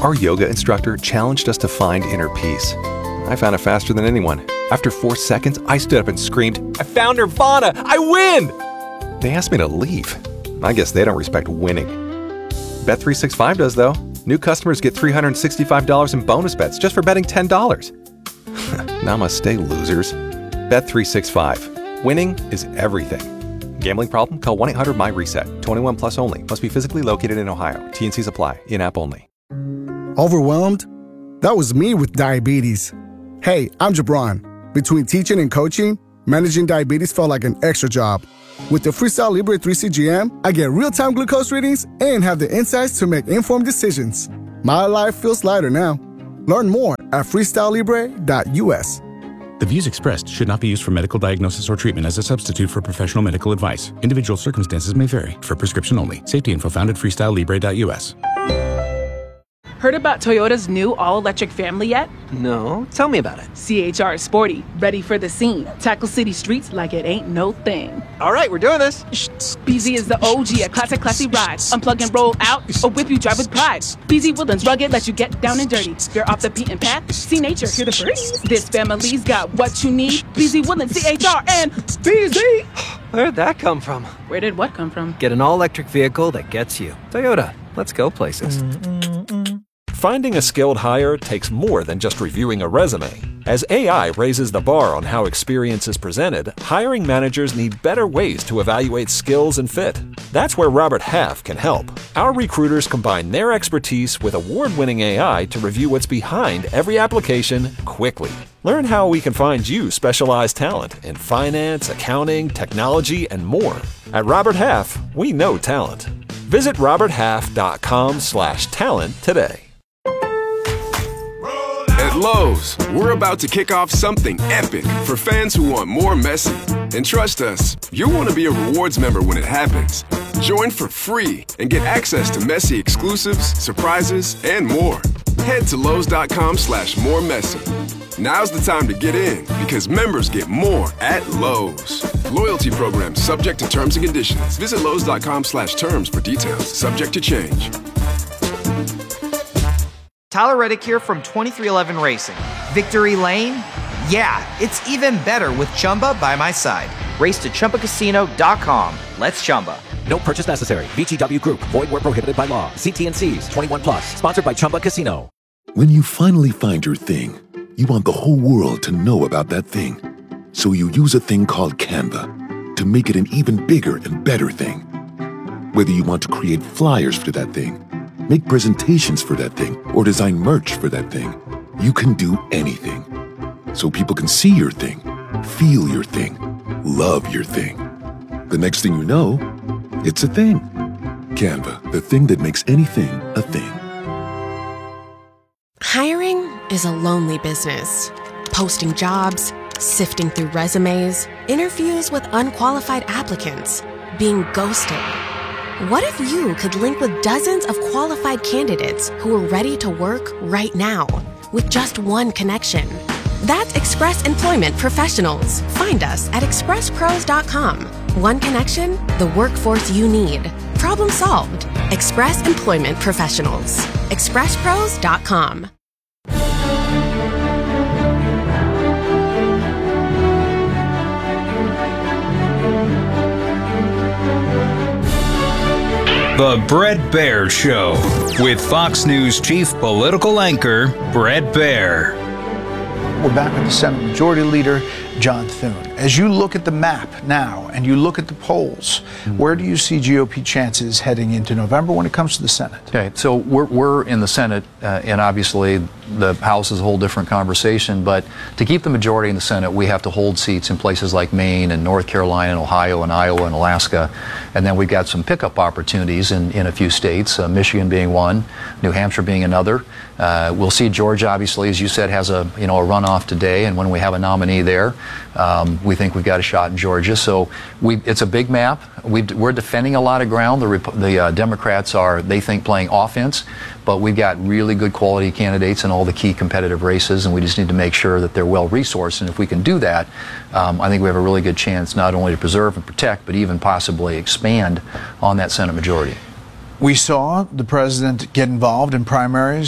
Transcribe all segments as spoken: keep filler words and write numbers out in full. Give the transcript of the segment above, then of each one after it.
Our yoga instructor challenged us to find inner peace. I found it faster than anyone. After four seconds, I stood up and screamed, "I found Nirvana! I win!" They asked me to leave. I guess they don't respect winning. Bet three sixty-five does, though. New customers get three hundred sixty-five dollars in bonus bets just for betting ten dollars. Namaste, losers. Bet three sixty-five. Winning is everything. Gambling problem? Call one eight hundred M Y reset. twenty-one plus only. Must be physically located in Ohio. T N Cs apply. In-app only. Overwhelmed? That was me with diabetes. Hey, I'm Jabron. Between teaching and coaching, managing diabetes felt like an extra job. With the Freestyle Libre three C G M, I get real-time glucose readings and have the insights to make informed decisions. My life feels lighter now. Learn more at freestyle libre dot U S. The views expressed should not be used for medical diagnosis or treatment as a substitute for professional medical advice. Individual circumstances may vary. For prescription only. Safety info found at freestyle libre dot U S. Heard about Toyota's new all-electric family yet? No, tell me about it. C H R is sporty, ready for the scene. Tackle city streets like it ain't no thing. All right, we're doing this. B Z is the O G, a classic, classy ride. Unplug and roll out, or whip you drive with pride. B Z Woodlands rugged, let you get down and dirty. You're off the beaten path, see nature, hear the birds. This family's got what you need. B Z Woodlands, C H R, and B Z. Where'd that come from? Where did what come from? Get an all-electric vehicle that gets you. Toyota, let's go places. Finding a skilled hire takes more than just reviewing a resume. As A I raises the bar on how experience is presented, hiring managers need better ways to evaluate skills and fit. That's where Robert Half can help. Our recruiters combine their expertise with award-winning A I to review what's behind every application quickly. Learn how we can find you specialized talent in finance, accounting, technology, and more. At Robert Half, we know talent. Visit robert half dot com slash talent today. At Lowe's, we're about to kick off something epic for fans who want more Messi. And trust us, you'll want to be a rewards member when it happens. Join for free and get access to Messi exclusives, surprises, and more. Head to Lowe's dot com slash more Messi. Now's the time to get in because members get more at Lowe's. Loyalty program subject to terms and conditions. Visit Lowe's dot com slash terms for details. Subject to change. Tyler Reddick here from twenty-three eleven Racing. Victory Lane? Yeah, it's even better with Chumba by my side. Race to Chumba Casino dot com. Let's Chumba. No purchase necessary. V G W Group. Void where prohibited by law. See T N Cs. twenty-one plus. Sponsored by Chumba Casino. When you finally find your thing, you want the whole world to know about that thing. So you use a thing called Canva to make it an even bigger and better thing. Whether you want to create flyers for that thing, make presentations for that thing, or design merch for that thing, you can do anything. So people can see your thing, feel your thing, love your thing. The next thing you know, it's a thing. Canva, the thing that makes anything a thing. Hiring is a lonely business. Posting jobs, sifting through resumes, interviews with unqualified applicants, being ghosted. What if you could link with dozens of qualified candidates who are ready to work right now with just one connection? That's Express Employment Professionals. Find us at express pros dot com. One connection, the workforce you need. Problem solved. Express Employment Professionals. express pros dot com. The Bret Baier Show with Fox News chief political anchor Bret Baier. We're back with the Senate Majority Leader, John Thune. As you look at the map now and you look at the polls, mm-hmm. where do you see G O P chances heading into November when it comes to the Senate? Okay, so we're, we're in the Senate, uh, and obviously the House is a whole different conversation, but to keep the majority in the Senate, we have to hold seats in places like Maine and North Carolina and Ohio and Iowa and Alaska, and then we've got some pickup opportunities in, in a few states, uh, Michigan being one, New Hampshire being another. Uh, we'll see Georgia, obviously, as you said, has a you know a runoff today, and when we have a nominee there, um, we think we've got a shot in Georgia. So we, it's a big map. We've, we're defending a lot of ground. The, the uh, Democrats are, they think, playing offense, but we've got really good quality candidates in all the key competitive races, and we just need to make sure that they're well resourced. And if we can do that, um, I think we have a really good chance not only to preserve and protect, but even possibly expand on that Senate majority. We saw the president get involved in primaries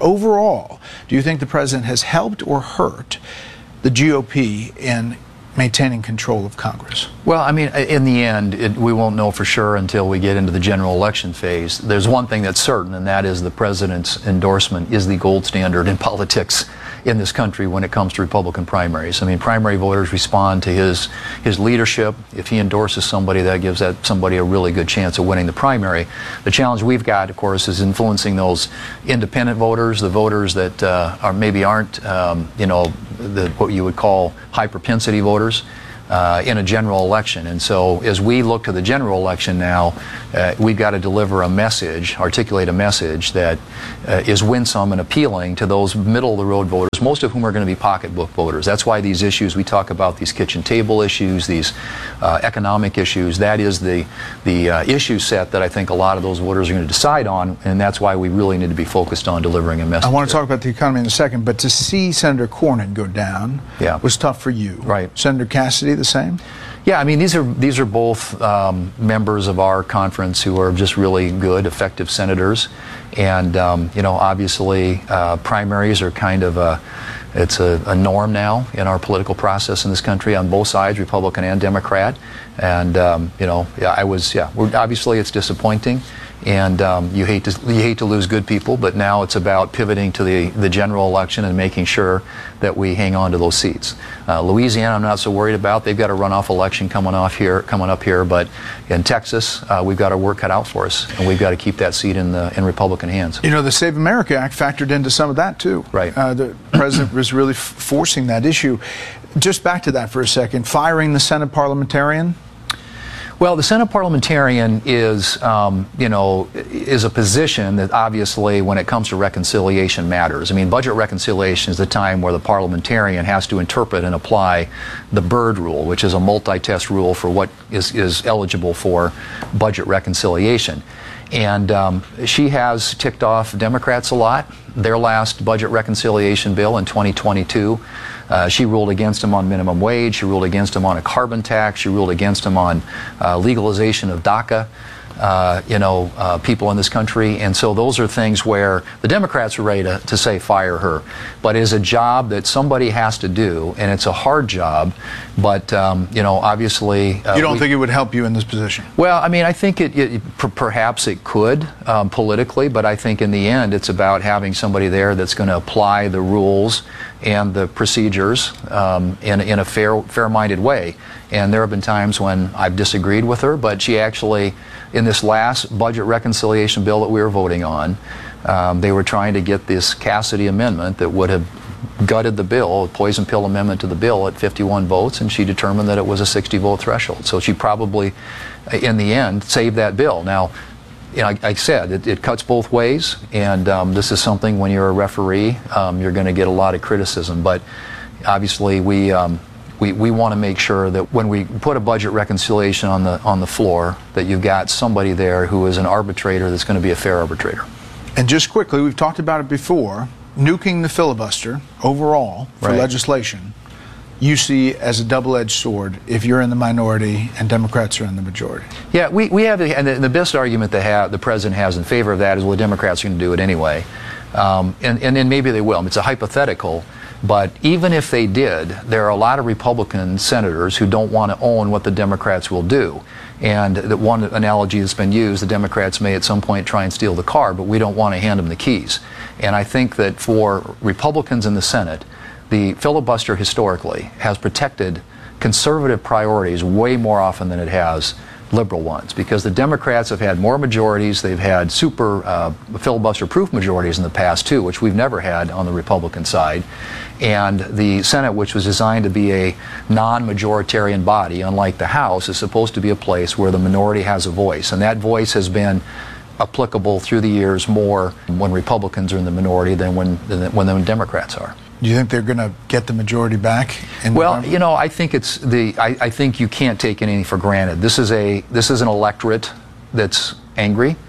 Overall, do you think the president has helped or hurt the G O P in maintaining control of Congress? Well, I mean, in the end, it, we won't know for sure until we get into the general election phase. There's one thing that's certain, and that is the president's endorsement is the gold standard in politics in this country when it comes to Republican primaries. I mean, primary voters respond to his his leadership. If he endorses somebody, that gives that somebody a really good chance of winning the primary. The challenge we've got, of course, is influencing those independent voters, the voters that uh, are maybe aren't, um, you know, the, what you would call high propensity voters. Uh, in a general election. And so as we look to the general election now, uh, we've got to deliver a message, articulate a message that uh, is winsome and appealing to those middle-of-the-road voters, most of whom are going to be pocketbook voters. That's why these issues, we talk about these kitchen table issues, these uh, economic issues, that is the, the uh, issue set that I think a lot of those voters are going to decide on, and that's why we really need to be focused on delivering a message. I want to talk about the economy in a second, but to see Senator Cornyn go down yeah. was tough for you. Right. Senator Cassidy, the same? Yeah, I mean, these are these are both um, members of our conference who are just really good, effective senators, and um, you know, obviously, uh, primaries are kind of a it's a, a norm now in our political process in this country on both sides, Republican and Democrat, and um, you know, yeah, I was yeah, we're, obviously it's disappointing. And um, you hate to you hate to lose good people, but now it's about pivoting to the the general election and making sure that we hang on to those seats. Uh, Louisiana, I'm not so worried about. They've got a runoff election coming off here, coming up here. But in Texas, uh, we've got our work cut out for us, and we've got to keep that seat in the in Republican hands. You know, the Save America Act factored into some of that too. Right. Uh, the president was really f forcing that issue. Just back to that for a second. Firing the Senate parliamentarian. Well, the Senate parliamentarian is, um, you know, is a position that obviously, when it comes to reconciliation, matters. I mean, budget reconciliation is the time where the parliamentarian has to interpret and apply the Byrd rule, which is a multi-test rule for what is, is eligible for budget reconciliation. And um, she has ticked off Democrats a lot. Their last budget reconciliation bill in twenty twenty-two, uh, she ruled against them on minimum wage, she ruled against them on a carbon tax, she ruled against them on uh, legalization of DACA. Uh, you know, uh, people in this country. And so those are things where the Democrats are ready to, to say fire her. But it is a job that somebody has to do, and it's a hard job. But, um, you know, obviously... Uh, you don't we, think it would help you in this position? Well, I mean, I think it, it per perhaps it could um, politically, but I think in the end it's about having somebody there that's going to apply the rules and the procedures um, in, in a fair, fair-minded way. And there have been times when I've disagreed with her, but she actually, in this last budget reconciliation bill that we were voting on, um, they were trying to get this Cassidy amendment that would have gutted the bill, a poison pill amendment to the bill at fifty-one votes, and she determined that it was a sixty vote threshold. So she probably, in the end, saved that bill. Now, you know, like I said, it, it cuts both ways, and um, this is something when you're a referee, um, you're going to get a lot of criticism. But obviously, we um, we, we want to make sure that when we put a budget reconciliation on the on the floor, that you've got somebody there who is an arbitrator that's going to be a fair arbitrator. And just quickly, we've talked about it before. Nuking the filibuster overall for Right. legislation, you see as a double-edged sword if you're in the minority and Democrats are in the majority. Yeah, we, we have, and the, the best argument that have, the president has in favor of that is, well, the Democrats are going to do it anyway. Um, and, and then maybe they will. I mean, it's a hypothetical. But even if they did, there are a lot of Republican senators who don't want to own what the Democrats will do. And the one analogy that's been used, the Democrats may at some point try and steal the car, but we don't want to hand them the keys. And I think that for Republicans in the Senate, the filibuster historically has protected conservative priorities way more often than it has liberal ones, because the Democrats have had more majorities. They've had super uh, filibuster-proof majorities in the past, too, which we've never had on the Republican side. And the Senate, which was designed to be a non-majoritarian body, unlike the House, is supposed to be a place where the minority has a voice. And that voice has been applicable through the years more when Republicans are in the minority than when, than when the Democrats are. Do you think they're going to get the majority back? In well, November? you know, I think it's the. I, I think you can't take anything for granted. This is a. This is an electorate that's angry.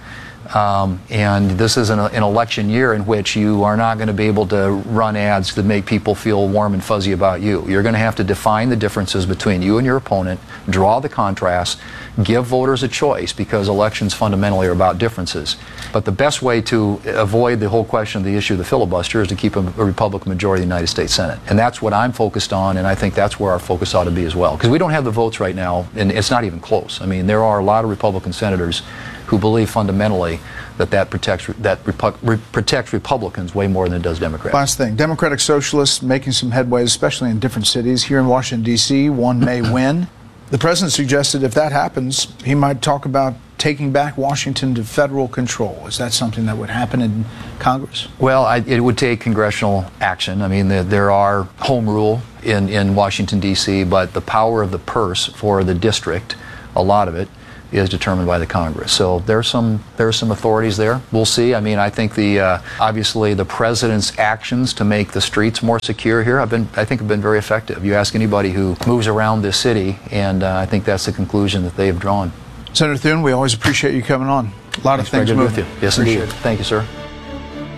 Um, and this is an, an election year in which you are not going to be able to run ads that make people feel warm and fuzzy about you. You're going to have to define the differences between you and your opponent, draw the contrast, give voters a choice, because elections fundamentally are about differences. But the best way to avoid the whole question of the issue of the filibuster is to keep a, a Republican majority in the United States Senate. And that's what I'm focused on, and I think that's where our focus ought to be as well. Because we don't have the votes right now, and it's not even close. I mean, there are a lot of Republican senators who believe fundamentally that that protects that Repu- re- protects Republicans way more than it does Democrats. Last thing, Democratic Socialists making some headway, especially in different cities. Here in Washington, D C, one may win. The president suggested if that happens, he might talk about taking back Washington to federal control. Is that something that would happen in Congress? Well, I, it would take congressional action. I mean, the, there are home rule in, in Washington, D C, but the power of the purse for the district, a lot of it, is determined by the Congress. So there's some there are some authorities there. We'll see. I mean, I think the uh, obviously the president's actions to make the streets more secure here have been I think have been very effective. You ask anybody who moves around this city, and uh, I think that's the conclusion that they've drawn. Senator Thune, we always appreciate you coming on. A lot Thanks, of things very good moving. with you. Yes, appreciate indeed. it. Thank you, sir.